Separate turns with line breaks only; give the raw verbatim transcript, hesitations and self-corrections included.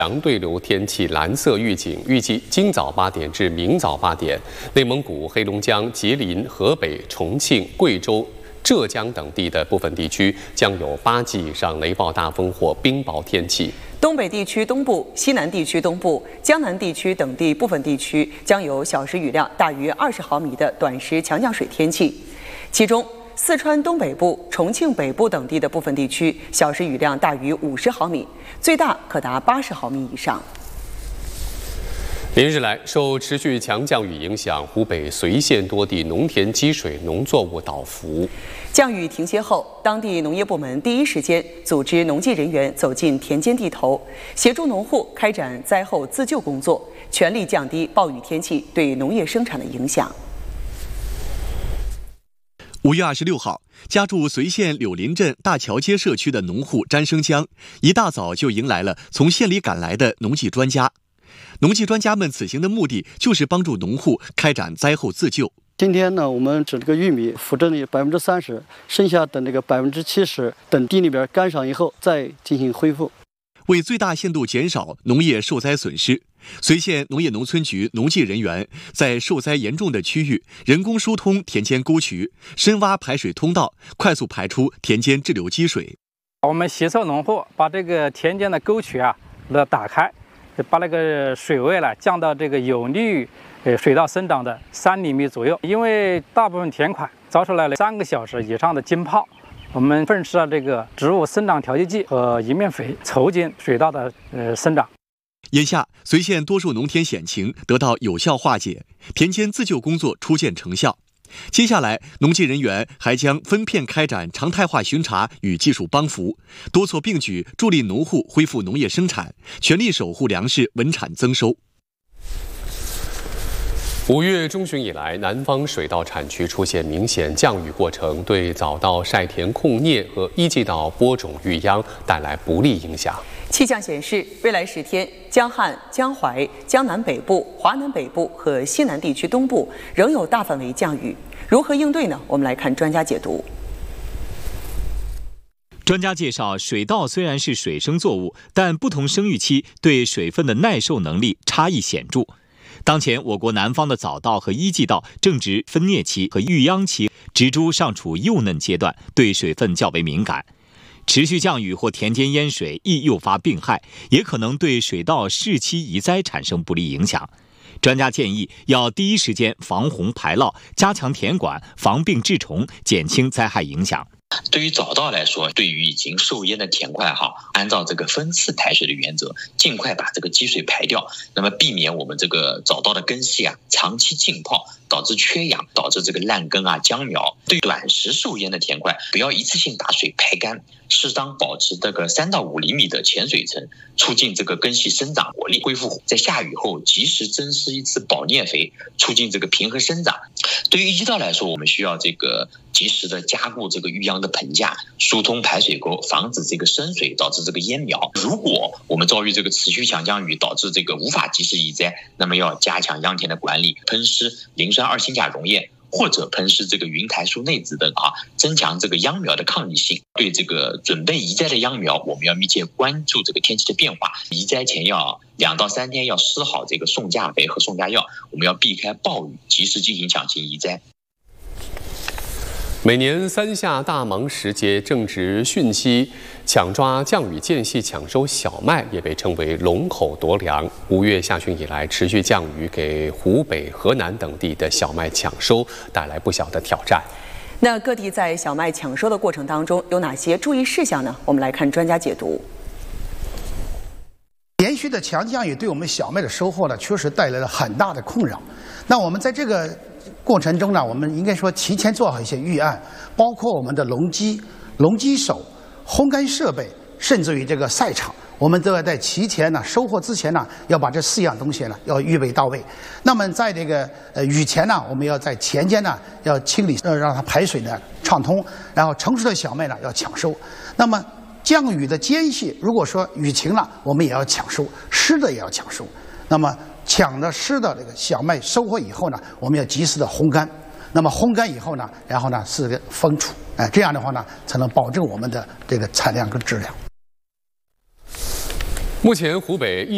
强对流天气蓝色预警，预计今早八点至明早八点，内蒙古、黑龙江、吉林、河北、重庆、贵州、浙江等地的部分地区将有八级以上雷暴大风或冰雹天气。
东北地区东部、西南地区东部、江南地区等地部分地区将有小时雨量大于二十毫米的短时强降水天气，其中四川东北部、重庆北部等地的部分地区小时雨量大于五十毫米，最大可达八十毫米以上。
连日来，受持续强降雨影响，湖北随县多地农田积水，农作物倒伏。
降雨停歇后，当地农业部门第一时间组织农技人员走进田间地头，协助农户开展灾后自救工作，全力降低暴雨天气对农业生产的影响。
五月二十六号，家住随县柳林镇大桥街社区的农户詹生江，一大早就迎来了从县里赶来的农技专家。农技专家们此行的目的就是帮助农户开展灾后自救。
今天呢，我们指这个玉米腐殖率百分之三十，剩下的那个百分之七十等地里边干上以后再进行恢复。
为最大限度减少农业受灾损失，随县农业农村局农技人员在受灾严重的区域人工疏通田间沟渠，深挖排水通道，快速排出田间滞留积水。
我们协助农户把这个田间的沟渠啊来打开，把那个水位呢降到这个有利于呃水稻生长的三厘米左右。因为大部分田款遭受了三个小时以上的浸泡，我们喷施了这个植物生长调节剂和一面肥，促进水稻的呃生长。
眼下，随县多数农田险情得到有效化解，田间自救工作初见成效。接下来，农技人员还将分片开展常态化巡查与技术帮扶，多措并举，助力农户恢复农业生产，全力守护粮食稳产增收。
五月中旬以来，南方水稻产区出现明显降雨过程，对早稻晒田控啮和一季稻播种育秧带来不利影响。
气象显示，未来十天，江汉、江淮、江南北部、华南北部和西南地区东部仍有大范围降雨。如何应对呢？我们来看专家解读。
专家介绍，水稻虽然是水生作物，但不同生育期对水分的耐受能力差异显著。当前，我国南方的早稻和一季稻正值分蘖期和育秧期，植株尚处幼嫩阶段，对水分较为敏感。持续降雨或田间淹水易诱发病害，也可能对水稻适期移栽产生不利影响。专家建议要第一时间防洪排涝，加强田管，防病治虫，减轻灾害影响。
对于早稻来说，对于已经受淹的田块哈，按照这个分次排水的原则，尽快把这个积水排掉，那么避免我们这个早稻的根系啊长期浸泡，导致缺氧，导致这个烂根啊僵苗。对短时受淹的田块，不要一次性把水排干，适当保持这个三到五厘米的浅水层，促进这个根系生长活力恢复。在下雨后及时增施一次保啮肥，促进这个平衡生长。对于一季稻来说，我们需要这个及时的加固这个育秧的棚架，疏通排水沟，防止这个深水导致这个淹苗。如果我们遭遇这个持续强降雨导致这个无法及时移栽，那么要加强秧田的管理，喷施磷酸二氢钾溶液，或者喷施这个云台素内酯等啊，增强这个秧苗的抗逆性。对这个准备移栽的秧苗，我们要密切关注这个天气的变化，移栽前要两到三天要施好这个送架肥和送架药，我们要避开暴雨，及时进行抢行移栽。
每年三夏大忙时节，正值汛期，抢抓降雨间隙抢收小麦也被称为龙口夺粮。五月下旬以来，持续降雨给湖北、河南等地的小麦抢收带来不小的挑战。
那各地在小麦抢收的过程当中有哪些注意事项呢？我们来看专家解读。
连续的强降雨对我们小麦的收获呢，确实带来了很大的困扰。那我们在这个过程中呢，我们应该说提前做好一些预案，包括我们的农机、农机手、烘干设备，甚至于这个赛场，我们都要在提前呢收获之前呢，要把这四样东西呢要预备到位。那么在这个呃雨前呢，我们要在田间呢要清理，呃让它排水呢畅通，然后成熟的小麦呢要抢收。那么降雨的间隙，如果说雨晴了，我们也要抢收，湿的也要抢收。那么抢了湿的这个小麦收获以后呢，我们要及时的烘干。那么烘干以后呢，然后呢是个封储，哎，这样的话呢，才能保证我们的这个产量跟质量。
目前湖北